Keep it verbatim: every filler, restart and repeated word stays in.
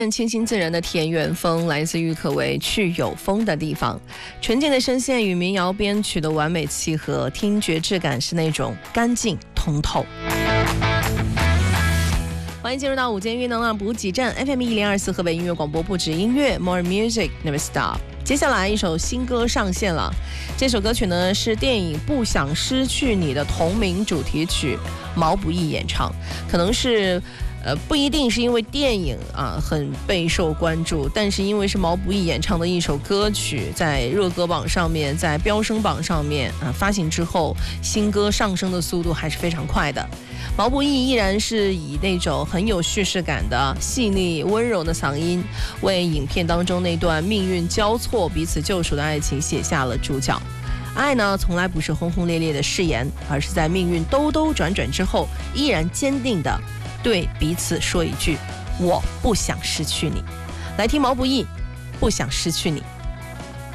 清新自然的田园风来自郁可唯《去有风的地方》，纯净的声线与民谣编曲的完美契合，听觉质感是那种干净通透。欢迎进入到午间音乐能量补给站 F M 一零二四河北音乐广播，不止音乐 More Music Never Stop。接下来一首新歌上线了，这首歌曲呢是电影《不想失去你》的同名主题曲，毛不易演唱。可能是呃，不一定是因为电影啊很备受关注，但是因为是毛不易演唱的一首歌曲，在热歌榜上面，在飙升榜上面啊，发行之后，新歌上升的速度还是非常快的。毛不易依然是以那种很有叙事感的细腻温柔的嗓音，为影片当中那段命运交错、彼此救赎的爱情写下了主角。爱呢，从来不是轰轰烈烈的誓言，而是在命运兜兜转转之后，依然坚定的对彼此说一句：我不想失去你。来听毛不易《不想失去你》。